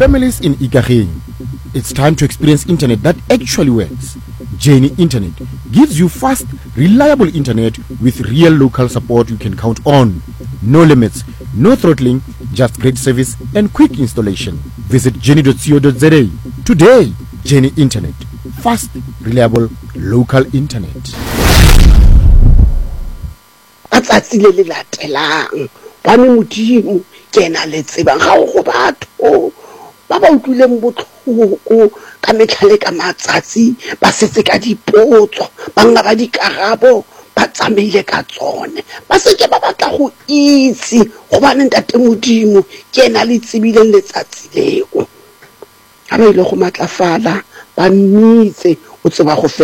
families in Ikageng, it's time to experience internet that actually works. Jenny Internet gives you fast, reliable internet with real local support you can count on. No limits, no throttling, just great service and quick installation. Visit jenny.co.za today. Jenny Internet, fast, reliable, local internet. Atsatsi le le latelang ba me modimo ke na le tsebang ga go batho ba ba utlwileng botlhoko ka metlhale ka matsatsi ba setse ka dipotso ba nga ba dikarabo ba tsamaile ka tsone ba setse ba batla go itse go ba ntate modimo ke na le tsebileng letsatsi leo ga ba ile go matlafala ba mmitse o tseba go